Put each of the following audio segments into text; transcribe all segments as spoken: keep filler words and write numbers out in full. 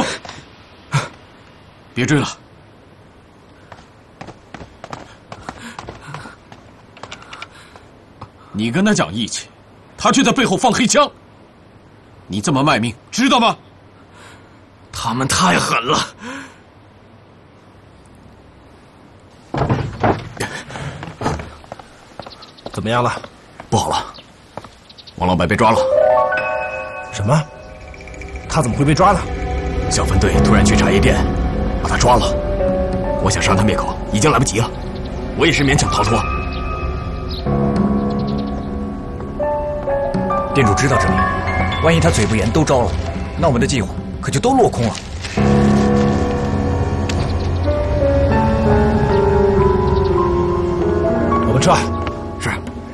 别追了。你跟他讲义气，他却在背后放黑枪。你这么卖命，知道吗？ 他们太狠了。 怎么样了？ 不好了，王老白被抓了。 什么？他怎么会被抓呢？ 小分队突然去茶叶店，把他抓了。我想杀他灭口，已经来不及了。我也是勉强逃脱。 店主知道这里，万一他嘴不严都招了，那我们的计划可就都落空了。 我们撤。 是。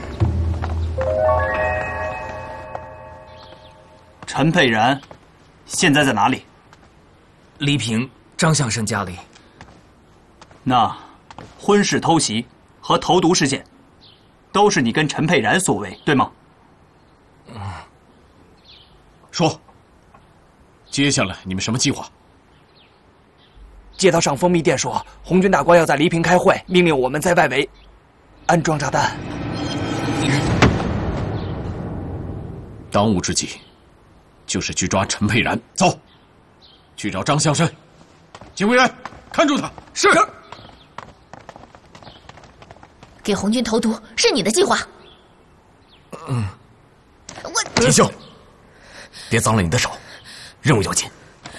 陈佩然现在在哪里？ 黎平、张相生家里。 那婚事偷袭和投毒事件，都是你跟陈佩然所为，对吗？ 说，接下来你们什么计划？ 接到上蜂蜜店说，红军大官要在黎平开会，命令我们在外围安装炸弹。 当务之急就是去抓陈佩然。走，去找张相生。警卫员，看住他。 是。 给红军投毒是你的计划。 嗯。 我田秀，别脏了你的手，任务要紧。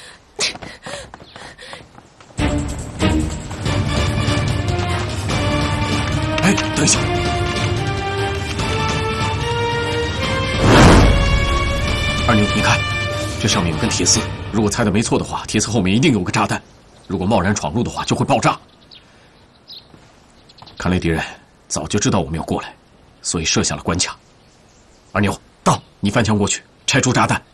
哎，等一下。二牛，你看，这上面有根铁丝，如果猜的没错的话，铁丝后面一定有个炸弹。如果贸然闯入的话，就会爆炸。看来敌人早就知道我们要过来，所以设下了关卡。二牛，到，你翻墙过去，拆除炸弹，